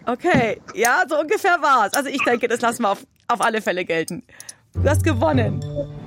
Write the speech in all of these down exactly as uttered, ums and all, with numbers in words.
Okay, ja, so ungefähr war's. Also ich denke, das lassen wir auf, auf alle Fälle gelten. Du hast gewonnen.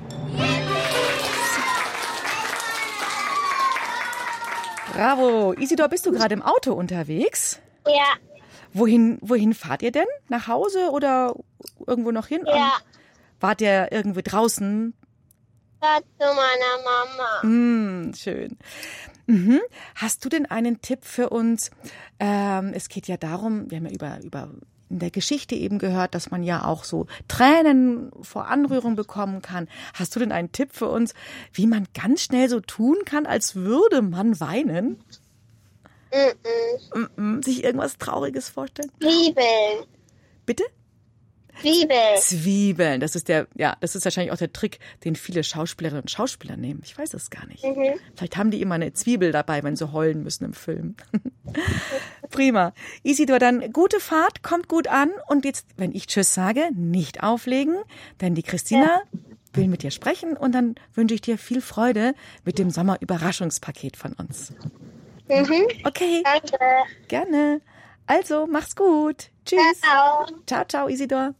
Bravo. Isidor, bist du gerade im Auto unterwegs? Ja. Wohin, wohin fahrt ihr denn? Nach Hause oder irgendwo noch hin? Ja. Wart ihr irgendwo draußen? Ja, zu meiner Mama. Mm, schön. Mhm. Hast du denn einen Tipp für uns? Ähm, es geht ja darum, wir haben ja über, über in der Geschichte eben gehört, dass man ja auch so Tränen vor Anrührung bekommen kann. Hast du denn einen Tipp für uns, wie man ganz schnell so tun kann, als würde man weinen? Mm-mm. Mm-mm. Sich irgendwas Trauriges vorstellen? Zwiebeln. Bitte? Zwiebeln. Zwiebeln, das ist der, ja, das ist wahrscheinlich auch der Trick, den viele Schauspielerinnen und Schauspieler nehmen. Ich weiß es gar nicht. Mhm. Vielleicht haben die immer eine Zwiebel dabei, wenn sie heulen müssen im Film. Prima. Isidor, dann gute Fahrt, kommt gut an und jetzt, wenn ich Tschüss sage, nicht auflegen, denn die Christina ja. will mit dir sprechen und dann wünsche ich dir viel Freude mit dem Sommerüberraschungspaket von uns. Mhm. Okay. Danke. Gerne. Also, mach's gut. Tschüss. Ciao. Ciao, ciao, Isidor.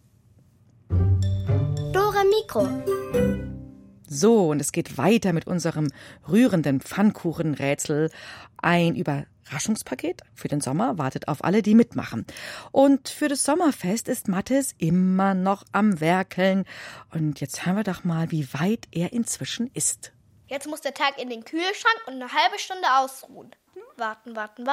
Dore Mikro. So, und es geht weiter mit unserem rührenden Pfannkuchenrätsel. Ein Überraschungspaket für den Sommer wartet auf alle, die mitmachen. Und für das Sommerfest ist Mathis immer noch am Werkeln. Und jetzt hören wir doch mal, wie weit er inzwischen ist. Jetzt muss der Tag in den Kühlschrank und eine halbe Stunde ausruhen. Warten, warten, warten.